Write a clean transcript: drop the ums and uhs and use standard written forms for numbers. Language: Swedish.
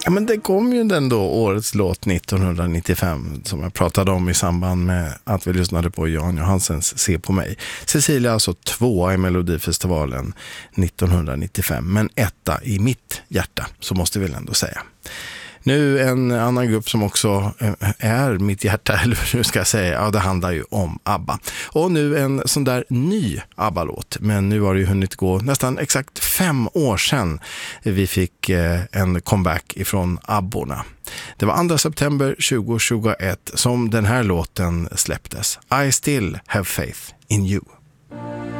Ja, men det kom ju den då, årets låt 1995, som jag pratade om i samband med att vi lyssnade på Jan Johansens Se på mig. Cecilia alltså 2 i Melodifestivalen 1995, men 1 i mitt hjärta, så måste vi väl ändå säga. Nu en annan grupp som också är mitt hjärta, eller hur ska jag säga, ja, det handlar ju om ABBA. Och nu en sån där ny ABBA-låt, men nu har det ju hunnit gå nästan exakt 5 år sedan vi fick en comeback ifrån ABBORna. Det var 2 september 2021 som den här låten släpptes. I still have faith in you.